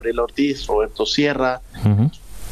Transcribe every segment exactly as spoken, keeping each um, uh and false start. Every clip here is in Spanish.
Gabriel Ortiz, Roberto Sierra, uh-huh.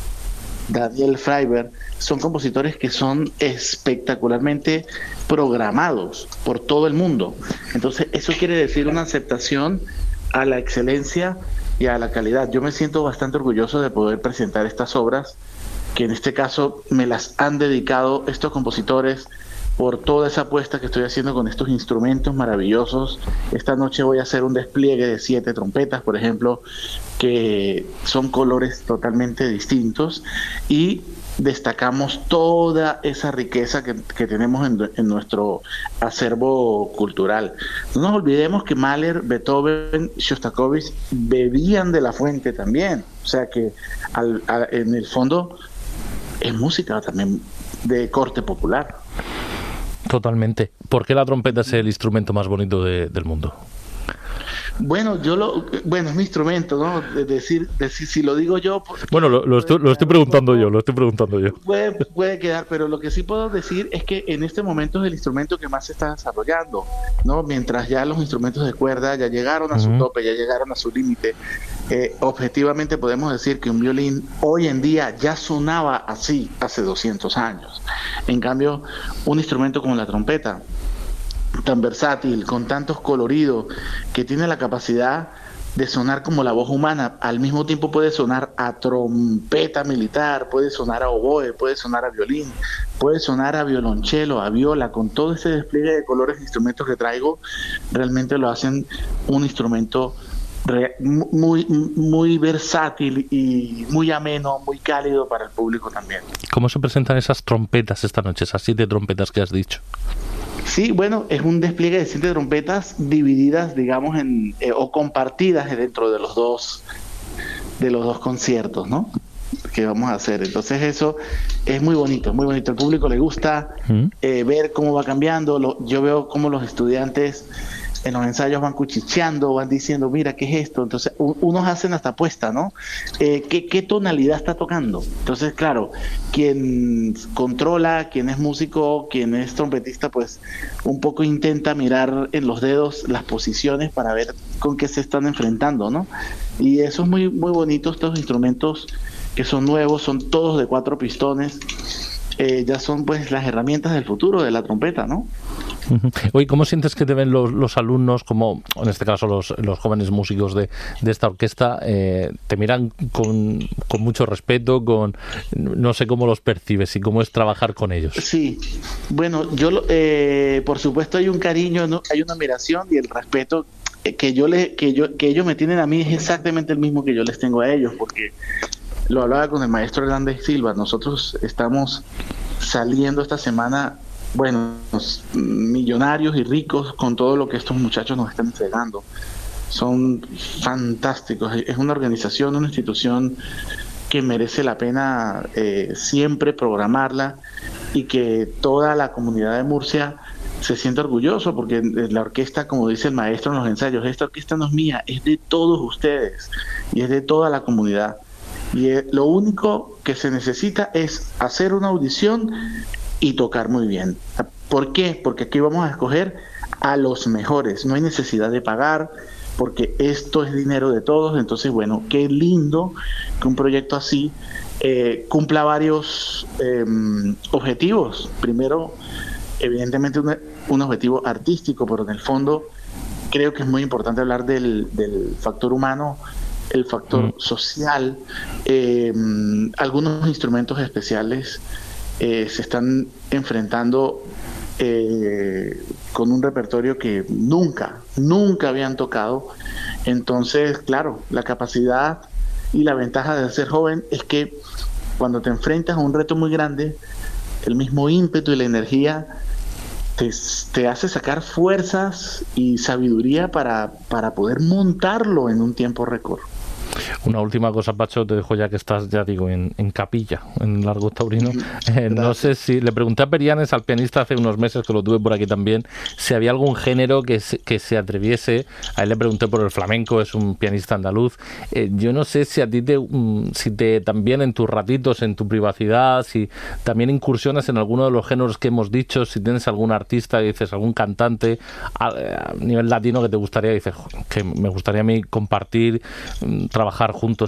Daniel Freiberg, son compositores que son espectacularmente programados por todo el mundo. Entonces, eso quiere decir una aceptación a la excelencia y a la calidad. Yo me siento bastante orgulloso de poder presentar estas obras, que en este caso me las han dedicado estos compositores por toda esa apuesta que estoy haciendo con estos instrumentos maravillosos. Esta noche voy a hacer un despliegue de siete trompetas, por ejemplo, que son colores totalmente distintos, y destacamos toda esa riqueza que, que tenemos en, en nuestro acervo cultural. No nos olvidemos que Mahler, Beethoven, Shostakovich bebían de la fuente también, o sea que al, a, en el fondo es música también de corte popular. Totalmente. ¿Por qué la trompeta es el instrumento más bonito de, del mundo? Bueno, yo lo, bueno, es mi instrumento, ¿no? De decir, decir, si lo digo yo... Bueno, lo, lo, estoy, lo estoy preguntando yo, lo estoy preguntando yo. Puede, puede quedar, pero lo que sí puedo decir es que en este momento es el instrumento que más se está desarrollando, ¿no? Mientras ya los instrumentos de cuerda ya llegaron a uh-huh. su tope, ya llegaron a su límite. Eh, objetivamente podemos decir que un violín hoy en día ya sonaba así hace doscientos años. En cambio, un instrumento como la trompeta, tan versátil, con tantos coloridos, que tiene la capacidad de sonar como la voz humana, al mismo tiempo puede sonar a trompeta militar, puede sonar a oboe, puede sonar a violín, puede sonar a violonchelo, a viola. Con todo ese despliegue de colores e instrumentos que traigo, realmente lo hacen un instrumento re- muy, muy versátil y muy ameno, muy cálido para el público también. ¿Cómo se presentan esas trompetas esta noche, esas siete trompetas que has dicho? Sí, bueno, es un despliegue de siete trompetas divididas, digamos, en eh, o compartidas dentro de los dos de los dos conciertos, ¿no? Que vamos a hacer. Entonces eso es muy bonito, muy bonito. Al público le gusta eh, ver cómo va cambiando. Lo, yo veo cómo los estudiantes en los ensayos van cuchicheando, van diciendo, mira, ¿qué es esto? Entonces, u- unos hacen hasta apuesta, ¿no? Eh, ¿qué, ¿Qué tonalidad está tocando? Entonces, claro, quien controla, quien es músico, quien es trompetista, pues un poco intenta mirar en los dedos las posiciones para ver con qué se están enfrentando, ¿no? Y eso es muy, muy bonito, estos instrumentos que son nuevos, son todos de cuatro pistones, eh, ya son pues las herramientas del futuro de la trompeta, ¿no? Oye, ¿cómo sientes que te ven los, los alumnos, como en este caso los, los jóvenes músicos de, de esta orquesta? Eh, ¿Te miran con, con mucho respeto? Con no sé cómo los percibes y cómo es trabajar con ellos. Sí, bueno, yo eh, por supuesto hay un cariño, ¿no? Hay una admiración, y el respeto que yo le, que yo, que ellos me tienen a mí es exactamente el mismo que yo les tengo a ellos, porque lo hablaba con el maestro Hernández Silva. Nosotros estamos saliendo esta semana, bueno, millonarios y ricos con todo lo que estos muchachos nos están entregando. Son fantásticos. Es una organización, una institución que merece la pena eh, siempre programarla, y que toda la comunidad de Murcia se siente orgulloso, porque la orquesta, como dice el maestro en los ensayos, esta orquesta no es mía, es de todos ustedes y es de toda la comunidad. Y eh, lo único que se necesita es hacer una audición y tocar muy bien. ¿Por qué? Porque aquí vamos a escoger a los mejores, no hay necesidad de pagar, porque esto es dinero de todos. Entonces, bueno, qué lindo que un proyecto así eh, cumpla varios eh, objetivos. Primero, evidentemente un, un objetivo artístico, pero en el fondo creo que es muy importante hablar del, del factor humano, el factor mm. social. Eh, algunos instrumentos especiales eh, se están enfrentando eh, con un repertorio que nunca, nunca habían tocado. Entonces, claro, la capacidad y la ventaja de ser joven es que cuando te enfrentas a un reto muy grande, el mismo ímpetu y la energía te, te hace sacar fuerzas y sabiduría para, para poder montarlo en un tiempo récord. Una última cosa, Pacho, te dejo ya que estás, ya digo, en, en Capilla, en Largo Taurino. Eh, no sé si... Le pregunté a Perianes, al pianista, hace unos meses, que lo tuve por aquí también, si había algún género que se, que se atreviese. A él le pregunté por el flamenco, es un pianista andaluz. Eh, yo no sé si a ti te... si te también en tus ratitos, en tu privacidad, si también incursionas en alguno de los géneros que hemos dicho, si tienes algún artista, dices, algún cantante a, a nivel latino que te gustaría, dices, que me gustaría a mí compartir, trabajar trabajar juntos